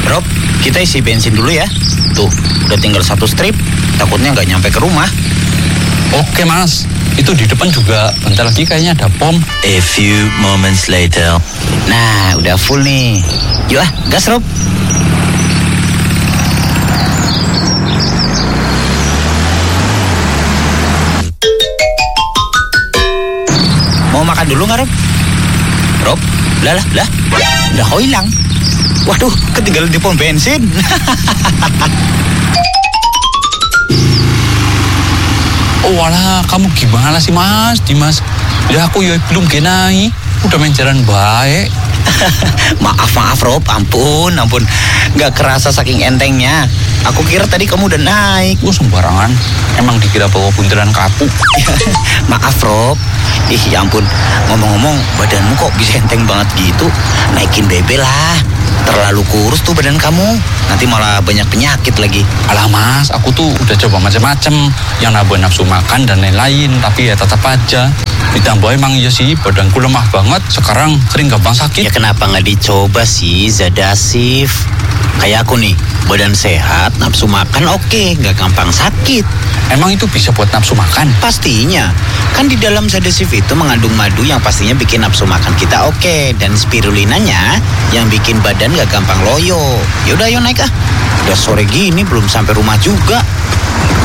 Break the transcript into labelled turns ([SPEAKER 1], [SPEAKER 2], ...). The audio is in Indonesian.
[SPEAKER 1] Rob, kita isi bensin dulu ya. Tuh, udah tinggal 1 strip. Takutnya nggak nyampe ke rumah.
[SPEAKER 2] Oke mas, itu di depan juga bentar lagi kayaknya ada pom.
[SPEAKER 3] A few moments later.
[SPEAKER 1] Nah, udah full nih. Yuk gas Rob. Mau makan dulu nggak Rob? Rob, lah, udah kau hilang. Waduh, ketinggalan di pom bensin.
[SPEAKER 2] Oh walah, kamu gimana sih mas, Dimas? Ya aku ya belum genai, udah main jalan baik.
[SPEAKER 1] Maaf Rob, ampun. Nggak kerasa saking entengnya. Aku kira tadi kamu udah naik.
[SPEAKER 2] Sembarangan, emang dikira bawa buntelan kapuk.
[SPEAKER 1] Maaf Rob. Ya ampun, ngomong-ngomong badanmu kok bisa enteng banget gitu? Naikin bebe lah. Terlalu kurus tuh badan kamu. Nanti malah banyak penyakit lagi.
[SPEAKER 2] Alah mas, aku tuh udah coba macam-macam, yang nambah nafsu makan dan lain-lain, tapi ya tetap aja. Ditambah emang iya sih, badanku lemah banget. Sekarang sering gampang sakit.
[SPEAKER 1] Ya kenapa nggak dicoba sih, Zadasif? Kayak aku nih, badan sehat, nafsu makan oke, nggak gampang sakit.
[SPEAKER 2] Emang itu bisa buat nafsu makan?
[SPEAKER 1] Pastinya. Kan di dalam Zadasif itu mengandung madu yang pastinya bikin nafsu makan kita oke. Dan spirulinanya yang bikin badan nggak gampang loyo. Yaudah ayo naik ah. Udah sore gini belum sampai rumah juga.